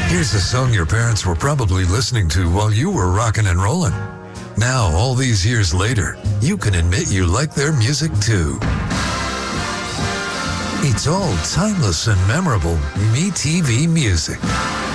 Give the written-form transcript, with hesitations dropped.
Here's a song your parents were probably listening to while you were rocking and rolling. Now, all these years later, you can admit you like their music too. It's all timeless and memorable MeTV music.